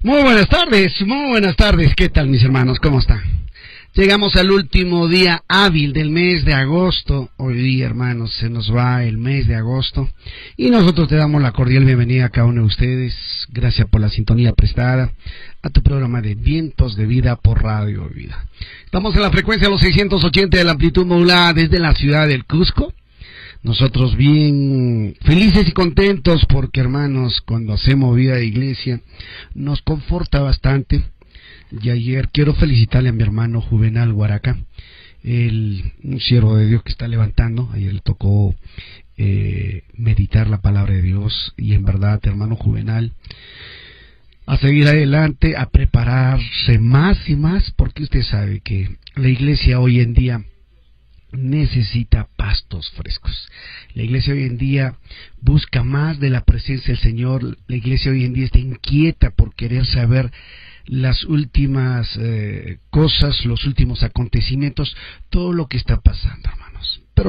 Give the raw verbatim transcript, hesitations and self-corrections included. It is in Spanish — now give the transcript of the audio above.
Muy buenas tardes, muy buenas tardes. ¿Qué tal, mis hermanos? ¿Cómo están? Llegamos al último día hábil del mes de agosto. Hoy día, hermanos, se nos va el mes de agosto. Y nosotros te damos la cordial bienvenida a cada uno de ustedes. Gracias por la sintonía prestada a tu programa de Vientos de Vida por Radio Vida. Estamos en la frecuencia de los seiscientos ochenta de la amplitud modulada desde la ciudad del Cusco. Nosotros bien felices y contentos porque, hermanos, cuando hacemos vida de iglesia nos conforta bastante. Y ayer quiero felicitarle a mi hermano Juvenal Guaraca, el, un siervo de Dios que está levantando. Ayer le tocó eh, meditar la palabra de Dios y en verdad, hermano Juvenal, a seguir adelante, a prepararse más y más, porque usted sabe que la iglesia hoy en día necesita pastos frescos. La iglesia hoy en día busca más de la presencia del Señor. La iglesia hoy en día está inquieta por querer saber las últimas eh, cosas, los últimos acontecimientos, todo lo que está pasando, hermanos. Pero